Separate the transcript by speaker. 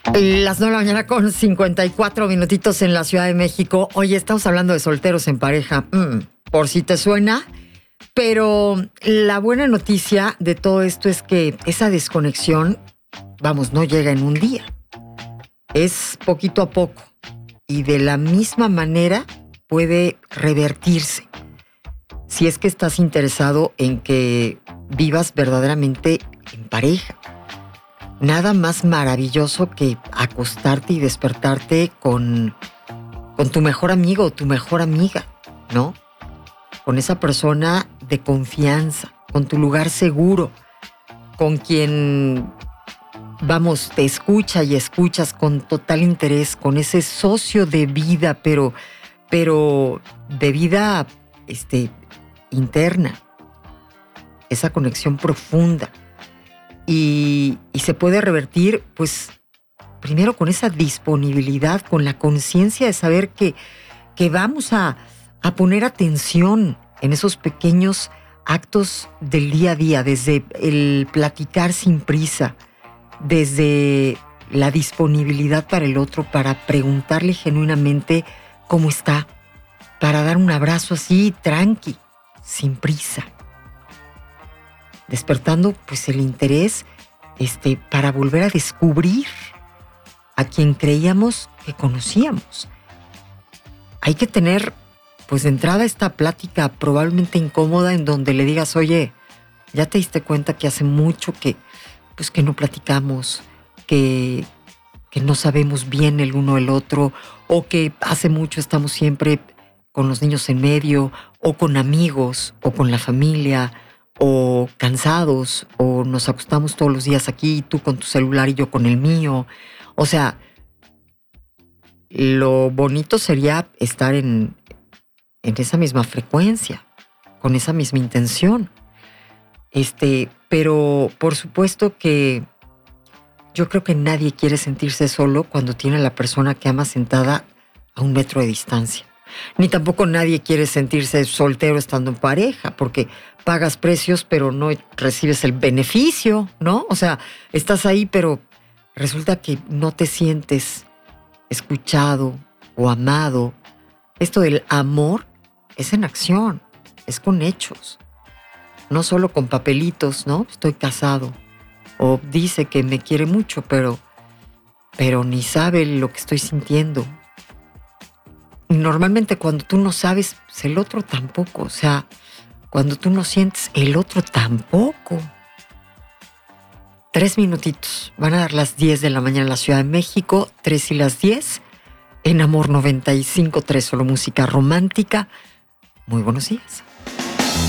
Speaker 1: Las 9 de la mañana con 54 minutitos en la Ciudad de México. Oye, estamos hablando de solteros en pareja. Por si te suena. Pero la buena noticia de todo esto es que esa desconexión, vamos, no llega en un día. Es poquito a poco. Y de la misma manera puede revertirse. Si es que estás interesado en que vivas verdaderamente en pareja. Nada más maravilloso que acostarte y despertarte con tu mejor amigo o tu mejor amiga, ¿no? Con esa persona de confianza, con tu lugar seguro, con quien, vamos, te escucha y escuchas con total interés, con ese socio de vida, pero de vida interna, esa conexión profunda. Y se puede revertir, pues, primero con esa disponibilidad, con la conciencia de saber que vamos a poner atención en esos pequeños actos del día a día, desde el platicar sin prisa, desde la disponibilidad para el otro, para preguntarle genuinamente cómo está, para dar un abrazo así, tranqui, sin prisa. Despertando pues el interés para volver a descubrir a quien creíamos que conocíamos. Hay que tener pues de entrada esta plática probablemente incómoda en donde le digas, oye, ya te diste cuenta que hace mucho que no platicamos, que no sabemos bien el uno el otro, o que hace mucho estamos siempre con los niños en medio, o con amigos, o con la familia, o cansados, o nos acostamos todos los días aquí, tú con tu celular y yo con el mío. O sea, lo bonito sería estar en esa misma frecuencia, con esa misma intención. Pero por supuesto que yo creo que nadie quiere sentirse solo cuando tiene a la persona que ama sentada a 1 metro de distancia. Ni tampoco nadie quiere sentirse soltero estando en pareja, porque pagas precios pero no recibes el beneficio, ¿no? O sea, estás ahí pero resulta que no te sientes escuchado o amado. Esto del amor es en acción, es con hechos, no solo con papelitos, ¿no? Estoy casado, o dice que me quiere mucho, pero ni sabe lo que estoy sintiendo. Y normalmente cuando tú no sabes, pues el otro tampoco. O sea, cuando tú no sientes, el otro tampoco. 3 minutitos. Van a dar las 10 de la mañana en la Ciudad de México, 3 y las 10. En Amor 95.3, solo música romántica. Muy buenos días.